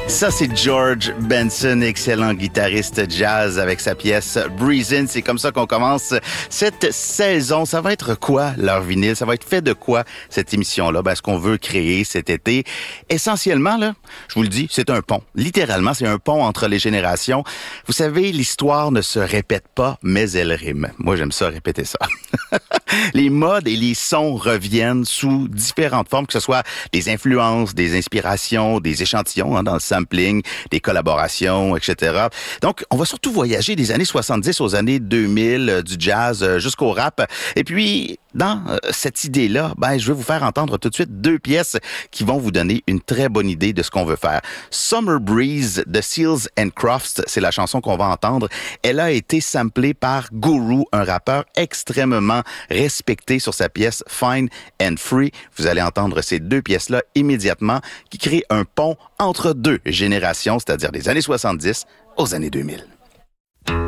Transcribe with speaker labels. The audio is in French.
Speaker 1: Ça, c'est George Benson, excellent guitariste jazz avec sa pièce Breezin'. C'est comme ça qu'on commence cette saison. Ça va être quoi, leur vinyle? Ça va être fait de quoi, cette émission-là? Ce qu'on veut créer cet été, essentiellement, là, je vous le dis, c'est un pont. Littéralement, c'est un pont entre les générations. Vous savez, l'histoire ne se répète pas, mais elle rime. Moi, j'aime ça, répéter ça. Les modes et les sons reviennent sous différentes formes, que ce soit des influences, des inspirations, des échantillons dans le sampling, des collaborations, etc. Donc, on va surtout voyager des années 70 aux années 2000, du jazz jusqu'au rap. Et puis, dans cette idée-là, je vais vous faire entendre tout de suite deux pièces qui vont vous donner une très bonne idée de ce qu'on veut faire. Summer Breeze de Seals and Crofts, c'est la chanson qu'on va entendre. Elle a été samplée par Guru, un rappeur extrêmement respecté sur sa pièce Fine and Free. Vous allez entendre ces deux pièces-là immédiatement qui créent un pont entre deux générations, c'est-à-dire des années 70 aux années 2000.